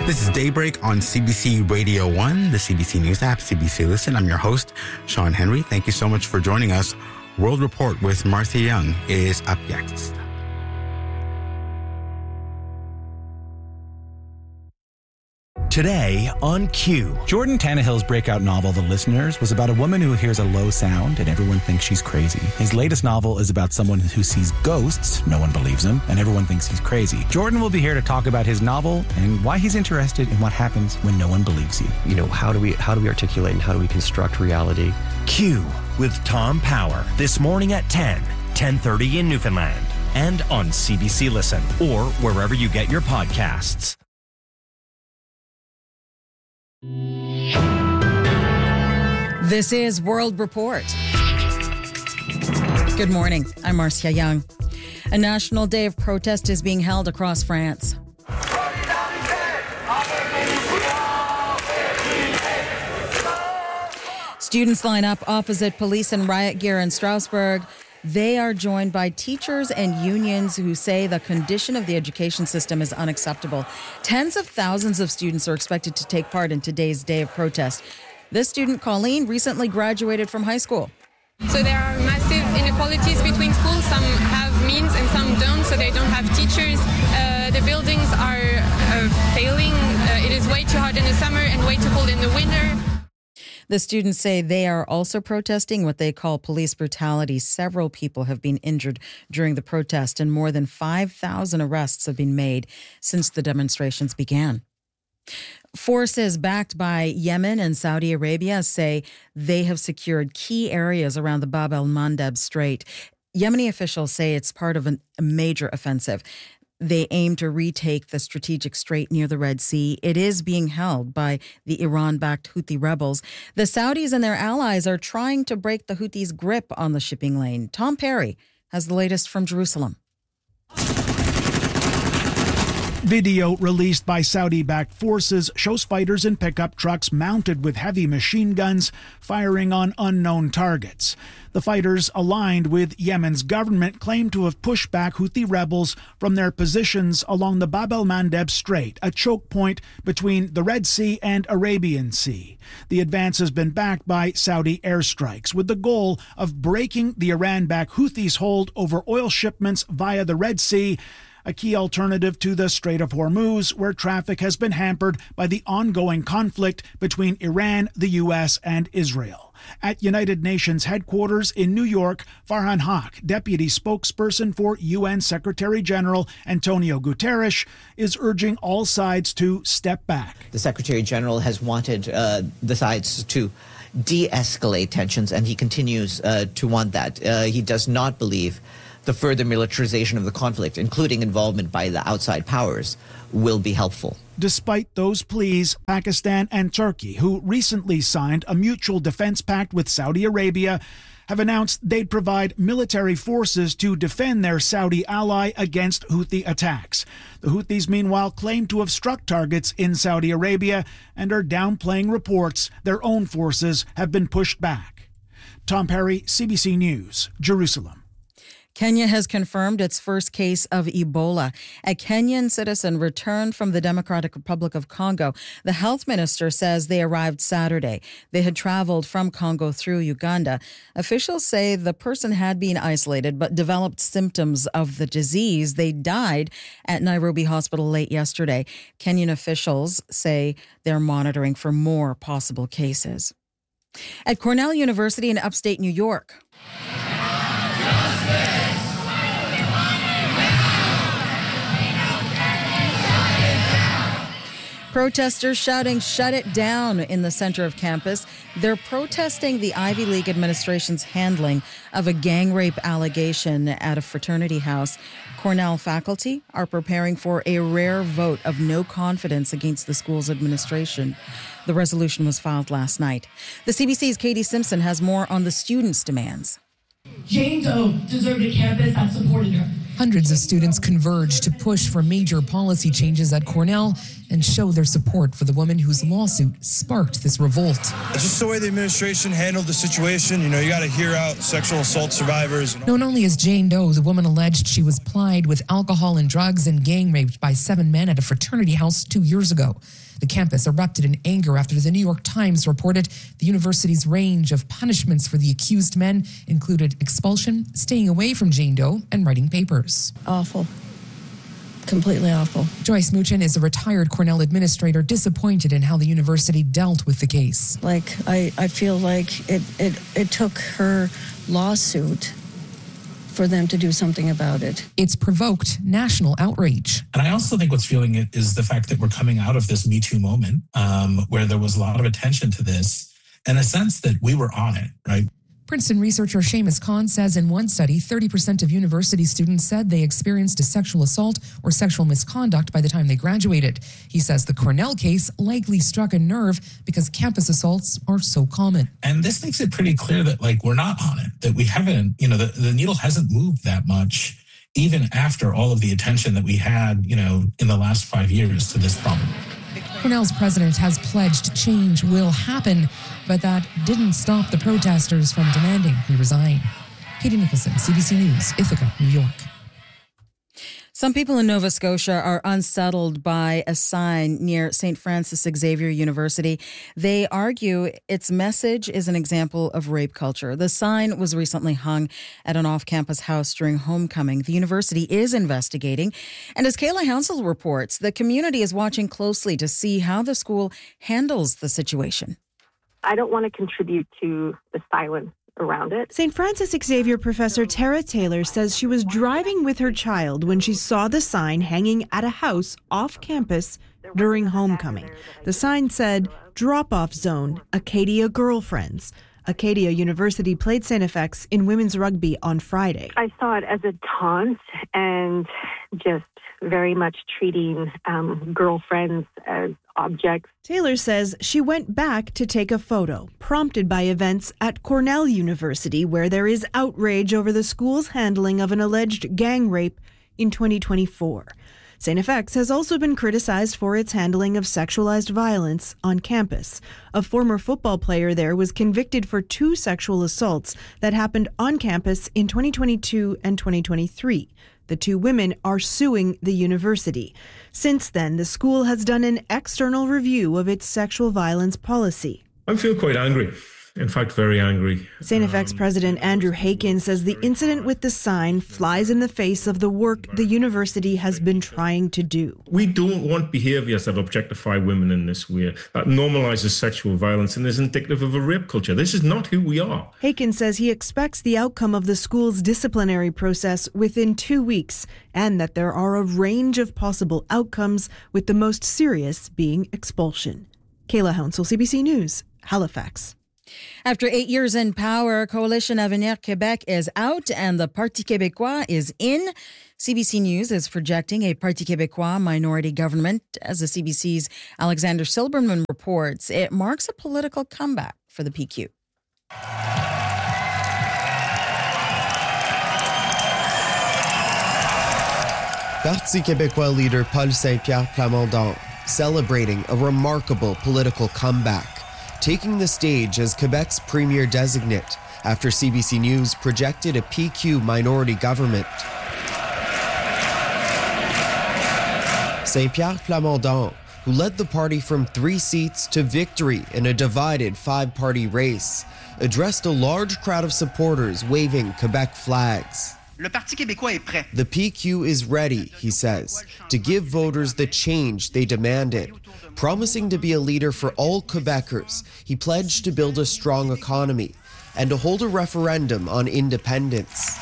This is Daybreak on CBC Radio 1, the CBC News app, CBC Listen. I'm your host, Sean Henry. Thank you so much for joining us. World Report with Marcia Young is up next. Today on Q. Jordan Tannehill's breakout novel, The Listeners, was about a woman who hears a low sound and everyone thinks she's crazy. His latest novel is about someone who sees ghosts, no one believes him, and everyone thinks he's crazy. Jordan will be here to talk about his novel and why he's interested in what happens when no one believes you. You know, how do we articulate and how do we construct reality? Q with Tom Power this morning at 10:30 in Newfoundland, and on CBC Listen or wherever you get your podcasts. This is World Report. Good morning. I'm Marcia Young. A national day of protest is being held across France. Students line up opposite police and riot gear in Strasbourg. They are joined by teachers and unions who say the condition of the education system is unacceptable. Tens of thousands of students are expected to take part in today's day of protest. This student, Colleen, recently graduated from high school. So there are massive inequalities between schools. Some have means and some don't, so they don't have teachers. The buildings are failing. It is way too hot in the summer and way too cold in the winter. The students say they are also protesting what they call police brutality. Several people have been injured during the protest, and more than 5,000 arrests have been made since the demonstrations began. Forces backed by Yemen and Saudi Arabia say they have secured key areas around the Bab el-Mandeb Strait. Yemeni officials say it's part of a major offensive. They aim to retake the strategic strait near the Red Sea. It is being held by the Iran-backed Houthi rebels. The Saudis and their allies are trying to break the Houthis' grip on the shipping lane. Tom Perry has the latest from Jerusalem. Video released by Saudi-backed forces shows fighters in pickup trucks mounted with heavy machine guns firing on unknown targets. The fighters, aligned with Yemen's government, claim to have pushed back Houthi rebels from their positions along the Bab el-Mandeb Strait, a choke point between the Red Sea and Arabian Sea. The advance has been backed by Saudi airstrikes, with the goal of breaking the Iran-backed Houthis' hold over oil shipments via the Red Sea, a key alternative to the Strait of Hormuz, where traffic has been hampered by the ongoing conflict between Iran, the U.S., and Israel. At United Nations headquarters in New York, Farhan Haq, deputy spokesperson for UN Secretary General Antonio Guterres, is urging all sides to step back. The Secretary General has wanted the sides to de-escalate tensions, and he continues to want that. He does not believe the further militarization of the conflict, including involvement by the outside powers, will be helpful. Despite those pleas, Pakistan and Turkey, who recently signed a mutual defense pact with Saudi Arabia, have announced they'd provide military forces to defend their Saudi ally against Houthi attacks. The Houthis, meanwhile, claim to have struck targets in Saudi Arabia and are downplaying reports their own forces have been pushed back. Tom Perry, CBC News, Jerusalem. Kenya has confirmed its first case of Ebola. A Kenyan citizen returned from the Democratic Republic of Congo. The health minister says they arrived Saturday. They had traveled from Congo through Uganda. Officials say the person had been isolated but developed symptoms of the disease. They died at Nairobi Hospital late yesterday. Kenyan officials say they're monitoring for more possible cases. At Cornell University in upstate New York, protesters shouting, "Shut it down," in the center of campus. They're protesting the Ivy League administration's handling of a gang rape allegation at a fraternity house. Cornell faculty are preparing for a rare vote of no confidence against the school's administration. The resolution was filed last night. The CBC's Katie Simpson has more on the students' demands. Jane Doe deserved a campus that supported her. Hundreds of students converged to push for major policy changes at Cornell and show their support for the woman whose lawsuit sparked this revolt. It's just the way the administration handled the situation. You got to hear out sexual assault survivors. Known only as Jane Doe, the woman alleged she was plied with alcohol and drugs and gang raped by 7 men at a fraternity house 2 years ago. The campus erupted in anger after the New York Times reported the university's range of punishments for the accused men included expulsion, staying away from Jane Doe, and writing papers. Awful. Completely awful. Joyce Muchin is a retired Cornell administrator disappointed in how the university dealt with the case. I feel like it took her lawsuit for them to do something about it. It's provoked national outrage. And I also think what's fueling it is the fact that we're coming out of this Me Too moment where there was a lot of attention to this and a sense that we were on it, right? Princeton researcher Seamus Khan says in one study, 30% of university students said they experienced a sexual assault or sexual misconduct by the time they graduated. He says the Cornell case likely struck a nerve because campus assaults are so common. And this makes it pretty clear that, we're not on it, that we haven't, the needle hasn't moved that much, even after all of the attention that we had, in the last 5 years to this problem. Cornell's president has pledged change will happen, but that didn't stop the protesters from demanding he resign. Katie Nicholson, CBC News, Ithaca, New York. Some people in Nova Scotia are unsettled by a sign near St. Francis Xavier University. They argue its message is an example of rape culture. The sign was recently hung at an off-campus house during homecoming. The university is investigating. And as Kayla Hounsell reports, the community is watching closely to see how the school handles the situation. I don't want to contribute to the silence around it. St. Francis Xavier professor Tara Taylor says she was driving with her child when she saw the sign hanging at a house off campus during homecoming. The sign said, "Drop-off zone, Acadia girlfriends." Acadia University played St. FX in women's rugby on Friday. I saw it as a taunt and just very much treating girlfriends as objects. Taylor says she went back to take a photo, prompted by events at Cornell University, where there is outrage over the school's handling of an alleged gang rape in 2024. St. FX has also been criticized for its handling of sexualized violence on campus. A former football player there was convicted for 2 sexual assaults that happened on campus in 2022 and 2023. The 2 women are suing the university. Since then, the school has done an external review of its sexual violence policy. I feel quite angry. In fact, very angry. St. FX President Andrew Hakin says the incident with the sign flies in the face of the work the university has been trying to do. We don't want behaviours that objectify women in this way, that normalises sexual violence and is indicative of a rape culture. This is not who we are. Hakin says he expects the outcome of the school's disciplinary process within 2 weeks and that there are a range of possible outcomes, with the most serious being expulsion. Kayla Hounsell, CBC News, Halifax. After 8 years in power, Coalition Avenir Québec is out and the Parti Québécois is in. CBC News is projecting a Parti Québécois minority government. As the CBC's Alexander Silberman reports, it marks a political comeback for the PQ. Parti Québécois leader Paul Saint-Pierre Plamondon celebrating a remarkable political comeback, taking the stage as Quebec's premier designate after CBC News projected a PQ minority government. Saint-Pierre Plamondon, who led the party from 3 seats to victory in a divided 5-party race, addressed a large crowd of supporters waving Quebec flags. Le Parti québécois est prêt. The PQ is ready, he says, to give voters the change they demanded. Promising to be a leader for all Quebecers, he pledged to build a strong economy and to hold a referendum on independence.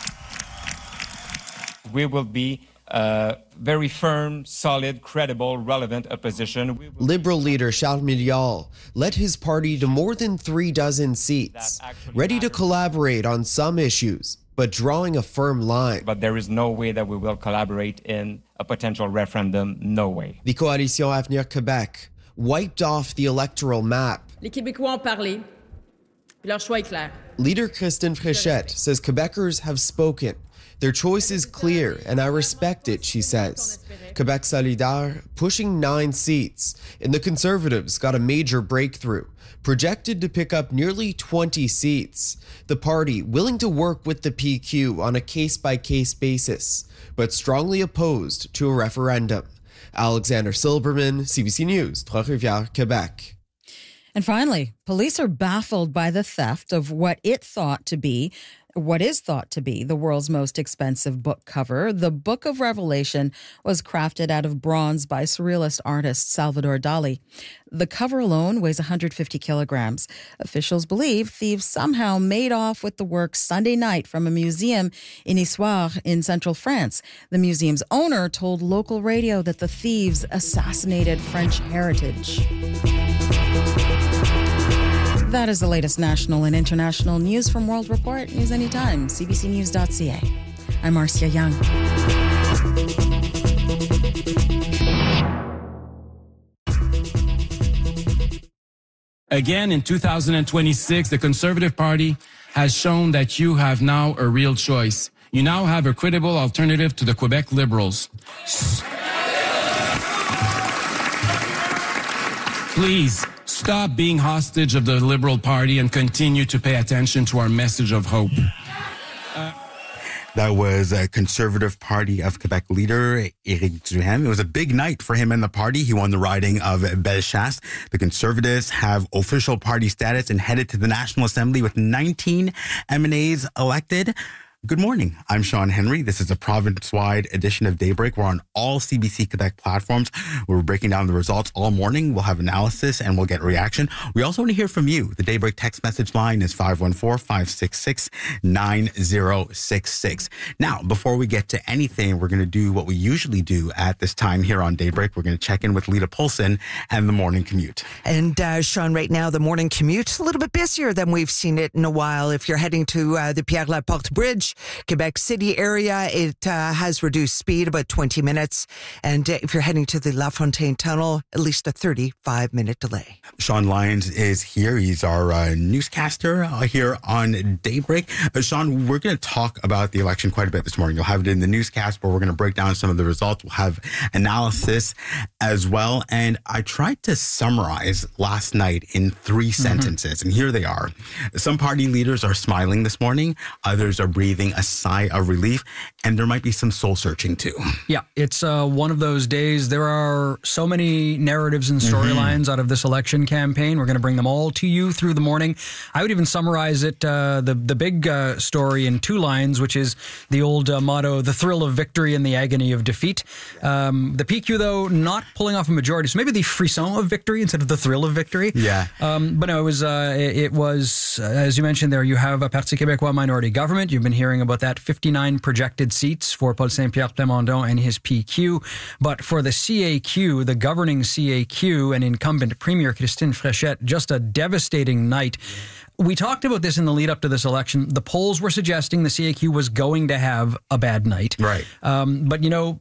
We will be a very firm, solid, credible, relevant opposition. Liberal leader Charles Milliard led his party to more than 36 seats, ready to collaborate on some issues, but drawing a firm line. But there is no way that we will collaborate in a potential referendum, no way. The Coalition Avenir Québec wiped off the electoral map. Les Québécois ont parlé. Leur choix est clair. Leader Christine Fréchette says Quebecers have spoken. Their choice is clear, and I respect it, she says. Quebec Solidaire pushing 9 seats, and the Conservatives got a major breakthrough, projected to pick up nearly 20 seats. The party willing to work with the PQ on a case-by-case basis, but strongly opposed to a referendum. Alexander Silberman, CBC News, Trois-Rivières, Quebec. And finally, police are baffled by the theft of what is thought to be the world's most expensive book cover. The Book of Revelation was crafted out of bronze by surrealist artist Salvador Dali. The cover alone weighs 150 kilograms. Officials believe thieves somehow made off with the work Sunday night from a museum in Issoire in central France. The museum's owner told local radio that the thieves assassinated French heritage. That is the latest national and international news from World Report. News anytime, cbcnews.ca. I'm Marcia Young. Again, in 2026, the Conservative Party has shown that you have now a real choice. You now have a credible alternative to the Quebec Liberals. Please, stop being hostage of the Liberal Party and continue to pay attention to our message of hope. That was a Conservative Party of Quebec leader, Éric Duhem. It was a big night for him and the party. He won the riding of Bellechasse. The Conservatives have official party status and headed to the National Assembly with 19 MNAs elected. Good morning. I'm Sean Henry. This is a province-wide edition of Daybreak. We're on all CBC Quebec platforms. We're breaking down the results all morning. We'll have analysis and we'll get reaction. We also want to hear from you. The Daybreak text message line is 514-566-9066. Now, before we get to anything, we're going to do what we usually do at this time here on Daybreak. We're going to check in with Lita Poulsen and the morning commute. And Sean, right now, the morning commute, a little bit busier than we've seen it in a while. If you're heading to the Pierre-Laporte Bridge, Quebec City area, it has reduced speed about 20 minutes. And if you're heading to the La Fontaine Tunnel, at least a 35-minute delay. Sean Lyons is here. He's our newscaster here on Daybreak. Sean, we're going to talk about the election quite a bit this morning. You'll have it in the newscast, where we're going to break down some of the results. We'll have analysis as well. And I tried to summarize last night in 3 sentences, and here they are. Some party leaders are smiling this morning. Others are breathing a sigh of relief, and there might be some soul searching too. Yeah, it's one of those days. There are so many narratives and storylines out of this election campaign. We're going to bring them all to you through the morning. I would even summarize it, the big story in 2 lines, which is the old motto, the thrill of victory and the agony of defeat. The PQ, though, not pulling off a majority, so maybe the frisson of victory instead of the thrill of victory. Yeah. But no, it was, as you mentioned there, you have a Parti Québécois minority government. You've been hearing about that, 59 projected seats for Paul Saint-Pierre Plamondon and his PQ. But for the CAQ, the governing CAQ and incumbent Premier Christine Fréchette, just a devastating night. We talked about this in the lead up to this election. The polls were suggesting the CAQ was going to have a bad night. Right. But, you know,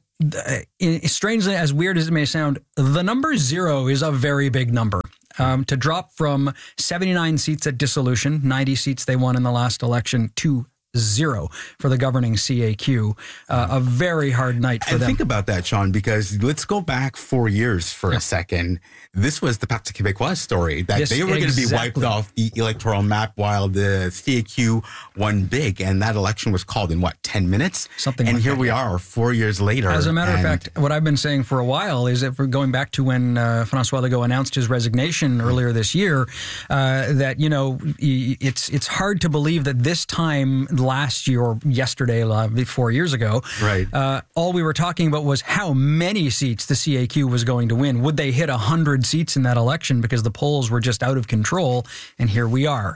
strangely, as weird as it may sound, the number 0 is a very big number. To drop from 79 seats at dissolution, 90 seats they won in the last election, to 0 for the governing CAQ. A very hard night for them. Think about that, Sean, because let's go back 4 years for a second. This was the Parti Québécois story, that they were going to be wiped off the electoral map while the CAQ won big, and that election was called in, 10 minutes? Something and like here that, we are 4 years later. As a matter of fact, what I've been saying for a while is that, going back to when François Legault announced his resignation earlier this year, that, you know, it's hard to believe that this time last year or yesterday, 4 years ago, right? All we were talking about was how many seats the CAQ was going to win. Would they hit 100 seats in that election? Because the polls were just out of control, and here we are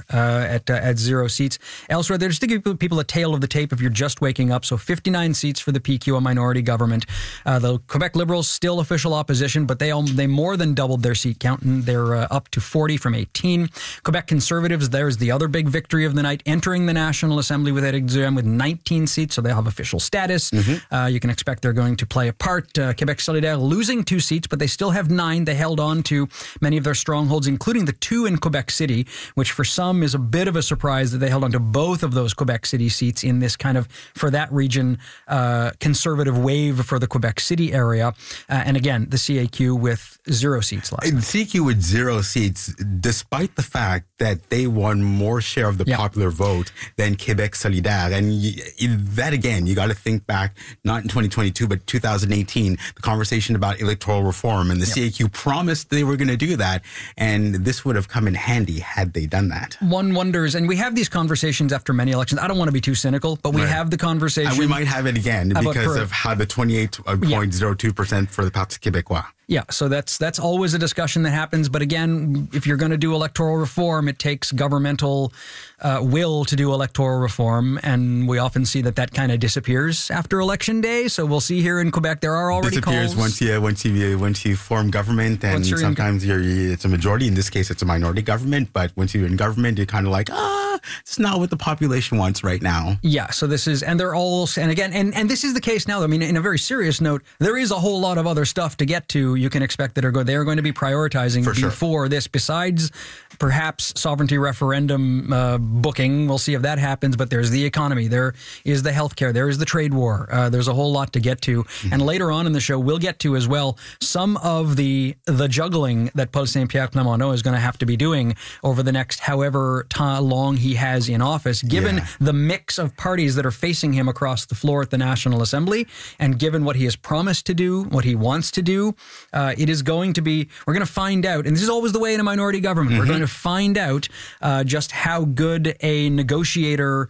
at 0 seats. Elsewhere, just to give people a tale of the tape if you're just waking up. So 59 seats for the PQ, a minority government. The Quebec Liberals still official opposition, but they more than doubled their seat count, and they're up to 40 from 18. Quebec Conservatives, there's the other big victory of the night, entering the National Assembly with Éric Duhaime with 19 seats, so they'll have official status. You can expect they're going to play a part. Québec solidaire losing 2 seats, but they still have 9. They held on to many of their strongholds, including the 2 in Quebec City, which for some is a bit of a surprise that they held on to both of those Quebec City seats in this kind of, for that region, conservative wave for the Quebec City area. And again, the CAQ with 0 seats last night. CAQ with 0 seats, despite the fact that they won more share of the popular vote than Québec solidaire. And that, again, you got to think back, not in 2022, but 2018, the conversation about electoral reform. And the CAQ promised they were going to do that. And this would have come in handy had they done that. One wonders, and we have these conversations after many elections. I don't want to be too cynical, but we have the conversation. And we might have it again because of how the 28.02% for the Parti québécois. Yeah, so that's always a discussion that happens. But again, if you're going to do electoral reform, it takes governmental will to do electoral reform. And we often see that kind of disappears after Election Day. So we'll see here in Quebec, there are already disappears calls. once you form government, and sometimes it's a majority. In this case, it's a minority government. But once you're in government, you're kind of like, it's not what the population wants right now. Yeah, so this is, and they're all, and again, and this is the case now. I mean, in a very serious note, there is a whole lot of other stuff to get to. You can expect that they're going to be prioritizing before this, besides perhaps sovereignty referendum booking. We'll see if that happens, but there's the economy, there is the healthcare, there is the trade war. There's a whole lot to get to. And later on in the show, we'll get to as well some of the juggling that Paul Saint-Pierre Plamondon is going to have to be doing over the next however long he has in office, given the mix of parties that are facing him across the floor at the National Assembly, and given what he has promised to do, what he wants to do. It is going to be, we're going to find out, and this is always the way in a minority government, we're going to find out just how good a negotiator,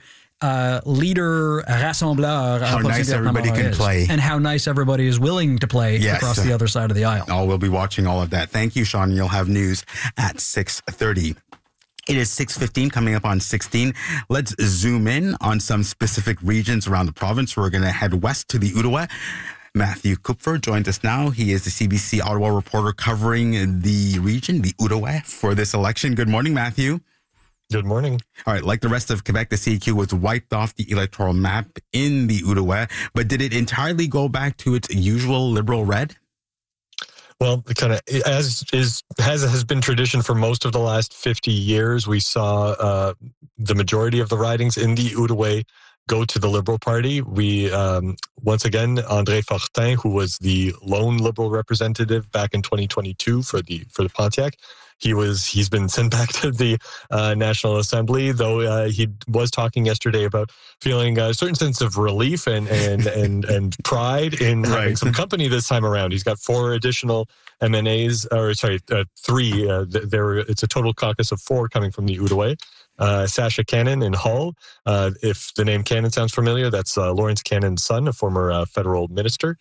leader, rassembleur, how nice everybody can play, and how nice everybody is willing to play across the other side of the aisle. Oh, we'll be watching all of that. Thank you, Sean. You'll have news at 6:30. It is 6:15, coming up on 16. Let's zoom in on some specific regions around the province. We're going to head west to the Outaouais. Matthew Kupfer joins us now. He is the CBC Ottawa reporter covering the region, the Outaouais, for this election. Good morning, Matthew. Good morning. All right, like the rest of Quebec, the CAQ was wiped off the electoral map in the Outaouais, but did it entirely go back to its usual liberal red? Well, kind of as has been tradition for most of the last 50 years, we saw the majority of the ridings in the Outaouais go to the Liberal Party. We once again, André Fortin, who was the lone Liberal representative back in 2022 for the Pontiac, he's been sent back to the National Assembly, though he was talking yesterday about feeling a certain sense of relief and pride in having some company this time around. He's got 4 additional MNAs, or sorry, 3. It's a total caucus of 4 coming from the Outaouais. Sasha Cannon in Hull. If the name Cannon sounds familiar, that's Lawrence Cannon's son, a former federal minister.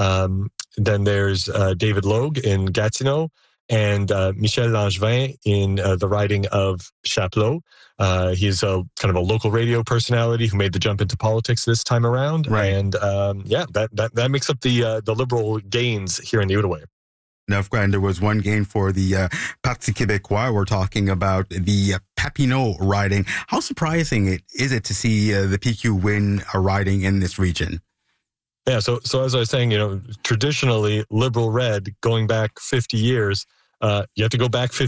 Then there's David Logue in Gatineau, and Michel Langevin in the riding of Chapleau. He's a kind of a local radio personality who made the jump into politics this time around. And that makes up the Liberal gains here in the Outaouais. Now, and there was one gain for the Parti québécois. We're talking about the Papineau riding. How surprising is it to see the PQ win a riding in this region? Yeah, so as I was saying, traditionally Liberal red going back 50 years, you have to go back 50